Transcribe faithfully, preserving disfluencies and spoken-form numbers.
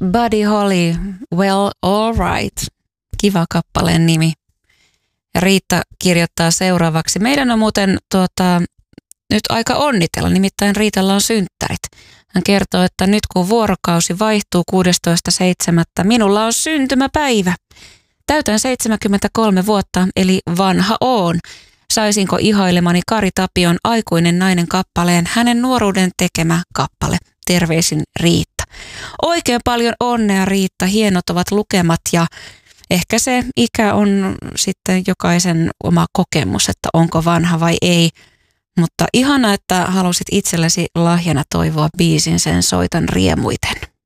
Buddy Holly, Well All Right. Kiva kappaleen nimi. Ja Riitta kirjoittaa seuraavaksi. Meidän on muuten tuota, nyt aika onnitella, nimittäin Riitalla on synttärit. Hän kertoo, että nyt kun vuorokausi vaihtuu kuudestoista seitsemättä minulla on syntymäpäivä. Täytän seitsemänkymmentäkolme vuotta, eli vanha oon. Saisinko ihailemani Kari Tapion Aikuinen nainen kappaleen hänen nuoruuden tekemä kappale? Terveisin Riitta. Oikein paljon onnea Riitta, hienot ovat lukemat ja ehkä se ikä on sitten jokaisen oma kokemus, että onko vanha vai ei. Mutta ihana, että halusit itsellesi lahjana toivoa biisin, sen soitan riemuiten.